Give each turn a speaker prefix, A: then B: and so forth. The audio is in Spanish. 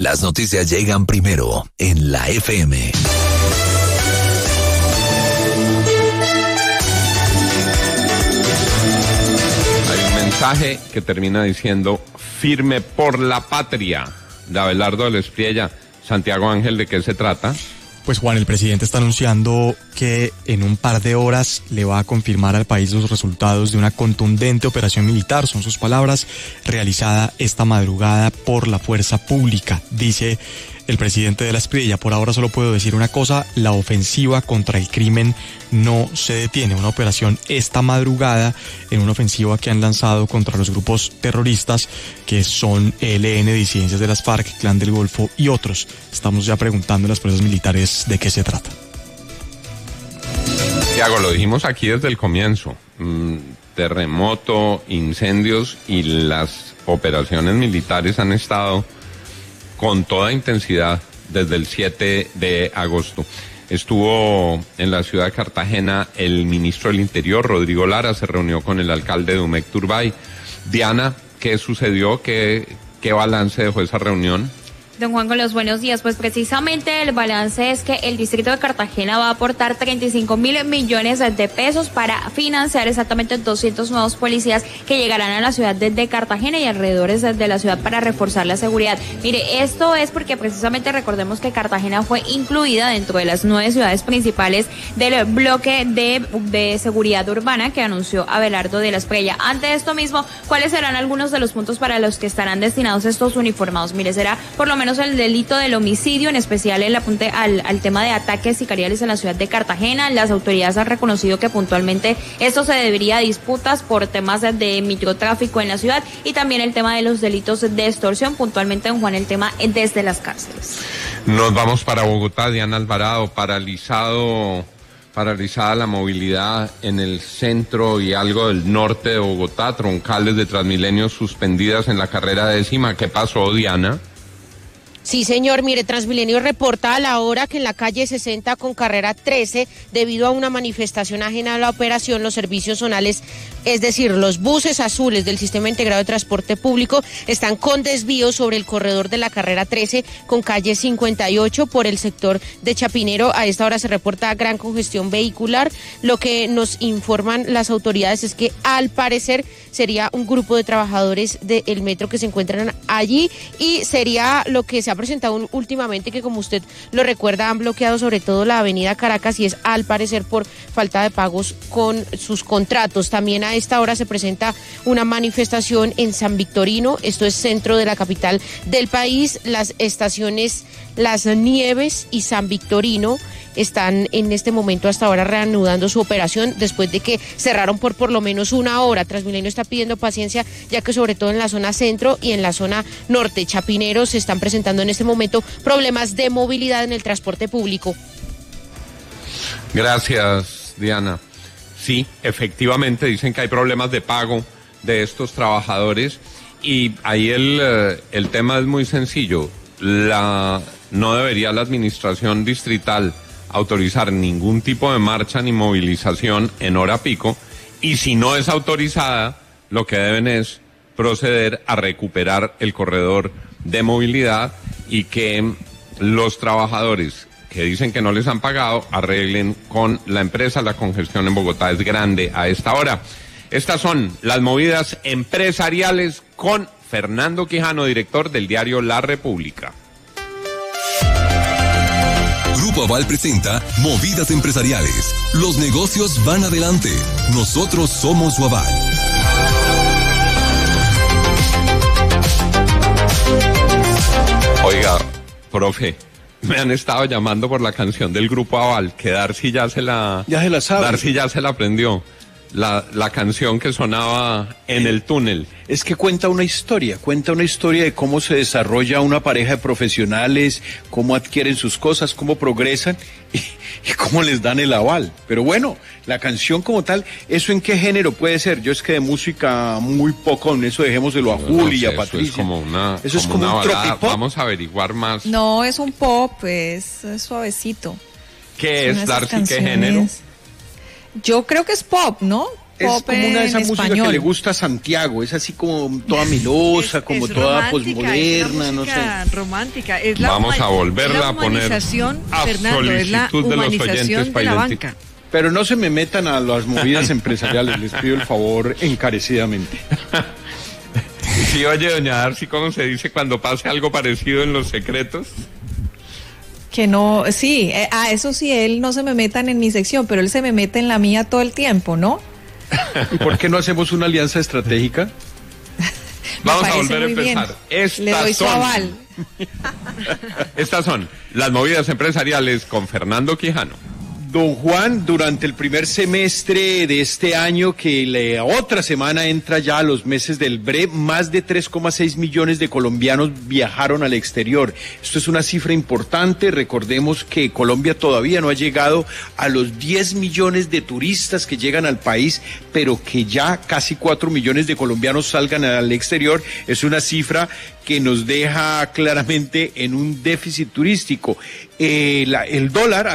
A: Las noticias llegan primero en la FM.
B: Hay un mensaje que termina diciendo: firme por la patria, de Abelardo del Espriella. Santiago Ángel, ¿de qué se trata?
C: Pues Juan, el presidente está anunciando que en un par de horas le va a confirmar al país los resultados de una contundente operación militar, son sus palabras, realizada esta madrugada por la fuerza pública. Dice el presidente de la Espriella: por ahora solo puedo decir una cosa, la ofensiva contra el crimen no se detiene. Una operación esta madrugada en una ofensiva que han lanzado contra los grupos terroristas que son ELN, disidencias de las FARC, Clan del Golfo y otros. Estamos ya preguntando a las fuerzas militares de qué se trata.
B: Tiago, lo dijimos aquí desde el comienzo. Terremoto, incendios y las operaciones militares han estado con toda intensidad desde el 7 de agosto. Estuvo en la ciudad de Cartagena el ministro del Interior, Rodrigo Lara, se reunió con el alcalde de Umec Turbay. Diana, ¿qué sucedió? ¿Qué balance dejó esa reunión?
D: Don Juan, con los buenos días. Pues precisamente el balance es que el distrito de Cartagena va a aportar 35.000 millones de pesos para financiar exactamente 200 nuevos policías que llegarán a la ciudad de Cartagena y alrededores de la ciudad para reforzar la seguridad. Mire, esto es porque precisamente recordemos que Cartagena fue incluida dentro de las 9 ciudades principales del bloque de seguridad urbana que anunció Abelardo de la Espriella. Ante esto mismo, ¿cuáles serán algunos de los puntos para los que estarán destinados estos uniformados? Mire, será por lo menos el delito del homicidio, en especial el apunte al tema de ataques sicariales en la ciudad de Cartagena. Las autoridades han reconocido que puntualmente esto se debería a disputas por temas de microtráfico en la ciudad y también el tema de los delitos de extorsión, puntualmente, don Juan, el tema desde las cárceles.
B: Nos vamos para Bogotá. Diana Alvarado, paralizada la movilidad en el centro y algo del norte de Bogotá, troncales de Transmilenio suspendidas en la carrera 10ª. ¿Qué pasó, Diana?
E: Sí, señor, mire, Transmilenio reporta a la hora que en la calle 60 con carrera 13, debido a una manifestación ajena a la operación, los servicios zonales, es decir, los buses azules del Sistema Integrado de Transporte Público, están con desvío sobre el corredor de la carrera 13 con calle 58 por el sector de Chapinero. A esta hora se reporta gran congestión vehicular. Lo que nos informan las autoridades es que al parecer sería un grupo de trabajadores del metro que se encuentran allí y sería lo que se ha presentado últimamente, que como usted lo recuerda han bloqueado sobre todo la avenida Caracas y es al parecer por falta de pagos con sus contratos. También a esta hora se presenta una manifestación en San Victorino, esto es centro de la capital del país. Las estaciones Las Nieves y San Victorino están en este momento hasta ahora reanudando su operación después de que cerraron por lo menos una hora. Transmilenio está pidiendo paciencia, ya que sobre todo en la zona centro y en la zona norte, Chapinero, se están presentando en este momento problemas de movilidad en el transporte público.
B: Gracias, Diana. Sí, efectivamente dicen que hay problemas de pago de estos trabajadores y ahí el tema es muy sencillo. No debería la administración distrital autorizar ningún tipo de marcha ni movilización en hora pico, y si no es autorizada, lo que deben es proceder a recuperar el corredor de movilidad y que los trabajadores que dicen que no les han pagado arreglen con la empresa. La congestión en Bogotá es grande a esta hora. Estas son las movidas empresariales con Fernando Quijano, director del diario La República.
A: Grupo Aval presenta Movidas Empresariales. Los negocios van adelante. Nosotros somos su aval.
B: Oiga, profe, me han estado llamando por la canción del Grupo Aval, que Darcy ya se la sabe. Darcy ya se la aprendió. La canción que sonaba en el túnel.
F: Es que cuenta una historia de cómo se desarrolla una pareja de profesionales, cómo adquieren sus cosas, cómo progresan y cómo les dan el aval. Pero bueno, la canción como tal, ¿eso en qué género puede ser? Yo es que de música muy poco, en eso dejémoselo a Juli y a Patricia.
B: Eso es como un tropipop. Vamos a averiguar más.
G: No, es un pop, es suavecito.
B: ¿Qué es, Darcy? ¿Qué género?
G: Yo creo que es pop, ¿no? pop
F: como una de esas
G: en
F: músicas
G: español.
F: que le gusta a Santiago, es así como toda melosa, como toda posmoderna, no sé.
H: Romántica,
B: Vamos a volverla a poner
H: humanización,
B: a
H: Fernando, es la
B: solicitud de los oyentes
H: humanización de
B: para
H: la
B: identificar.
H: banca.
F: Pero no se me metan a las movidas empresariales, les pido el favor encarecidamente.
B: Sí, oye, doña Darcy, ¿cómo se dice cuando pase algo parecido en Los Secretos?
G: Que no, sí, eso sí, él no se me metan en mi sección, pero él se me mete en la mía todo el tiempo, ¿no?
F: ¿Y por qué no hacemos una alianza estratégica?
B: Vamos a
G: parece
B: volver a
G: muy bien.
B: empezar.
G: Le doy su aval.
B: Estas son las movidas empresariales con Fernando Quijano.
F: Don Juan, durante el primer semestre de este año, que la otra semana entra ya a los meses del BRE, más de 3,6 millones de colombianos viajaron al exterior. Esto es una cifra importante. Recordemos que Colombia todavía no ha llegado a los 10 millones de turistas que llegan al país, pero que ya casi 4 millones de colombianos salgan al exterior. Es una cifra que nos deja claramente en un déficit turístico. El dólar